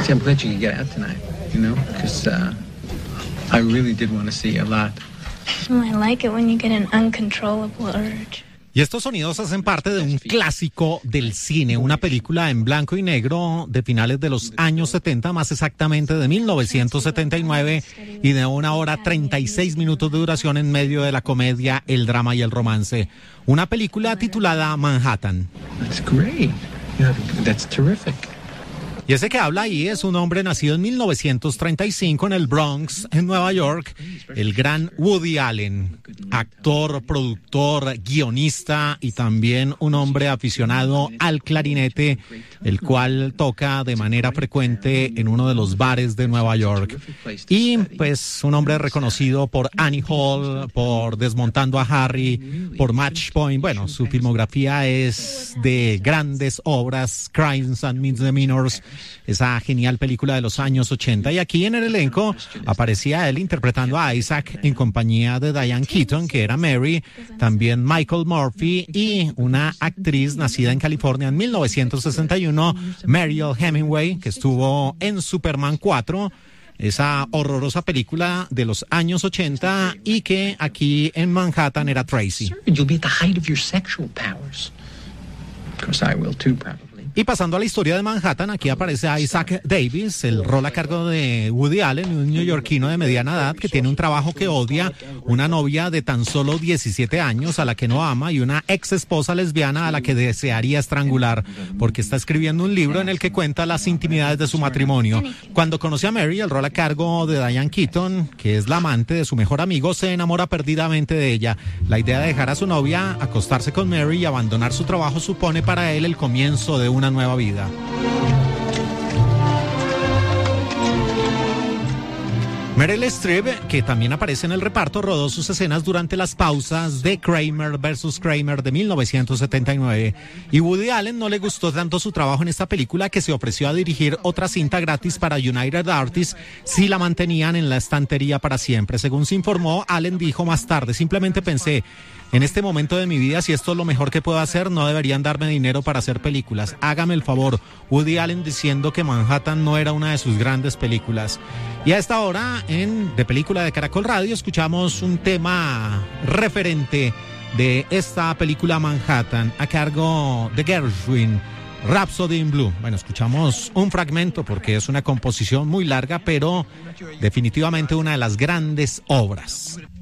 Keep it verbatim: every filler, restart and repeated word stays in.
See, I'm glad you could get out tonight, you know, because uh, I really did want to see you a lot. Well, I like it when you get an uncontrollable urge. Y estos sonidos hacen parte de un clásico del cine, una película en blanco y negro de finales de los años setenta, más exactamente de mil novecientos setenta y nueve, y de una hora treinta y seis minutos de duración en medio de la comedia, el drama y el romance. Una película titulada Manhattan. That's great. Yeah, that's terrific. Y ese que habla ahí es un hombre nacido en mil novecientos treinta y cinco en el Bronx, en Nueva York, el gran Woody Allen, actor, productor, guionista y también un hombre aficionado al clarinete, el cual toca de manera frecuente en uno de los bares de Nueva York. Y pues un hombre reconocido por Annie Hall, por Desmontando a Harry, por Match Point. Bueno, su filmografía es de grandes obras, Crimes and Misdemeanors, esa genial película de los años ochenta, y aquí en el elenco aparecía él interpretando a Isaac en compañía de Diane Keaton, que era Mary, también Michael Murphy y una actriz nacida en California en mil novecientos sesenta y uno, Mariel Hemingway, que estuvo en Superman cuatro, esa horrorosa película de los años ochenta, y que aquí en Manhattan era Tracy. You'll be at the height of your sexual powers. Of course I will too, probably. Y pasando a la historia de Manhattan, aquí aparece Isaac Davis, el rol a cargo de Woody Allen, un neoyorquino de mediana edad que tiene un trabajo que odia, una novia de tan solo diecisiete años a la que no ama y una ex esposa lesbiana a la que desearía estrangular, porque está escribiendo un libro en el que cuenta las intimidades de su matrimonio. Cuando conoce a Mary, el rol a cargo de Diane Keaton, que es la amante de su mejor amigo, se enamora perdidamente de ella. La idea de dejar a su novia, acostarse con Mary y abandonar su trabajo supone para él el comienzo de un una nueva vida. Meryl Streep, que también aparece en el reparto, rodó sus escenas durante las pausas de Kramer versus Kramer de mil novecientos setenta y nueve. Y Woody Allen no le gustó tanto su trabajo en esta película que se ofreció a dirigir otra cinta gratis para United Artists si la mantenían en la estantería para siempre. Según se informó, Allen dijo más tarde: simplemente pensé, en este momento de mi vida, si esto es lo mejor que puedo hacer, no deberían darme dinero para hacer películas. Hágame el favor. Woody Allen diciendo que Manhattan no era una de sus grandes películas. Y a esta hora, en De Película de Caracol Radio, escuchamos un tema referente de esta película Manhattan, a cargo de Gershwin, Rhapsody in Blue. Bueno, escuchamos un fragmento porque es una composición muy larga, pero definitivamente una de las grandes obras.